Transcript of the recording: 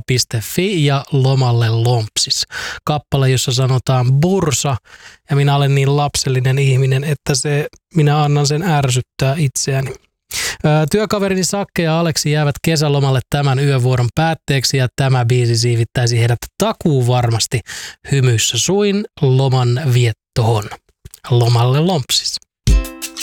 loma.fi ja lomalle lompsis. Kappale, jossa sanotaan bursa, ja minä olen niin lapsellinen ihminen, että minä annan sen ärsyttää itseäni. Työkaverini Sakke ja Aleksi jäävät kesälomalle tämän yövuoron päätteeksi ja tämä biisi siivittäisi heidät takuu varmasti hymyssä suin loman viettoon. Lomalle lompsis.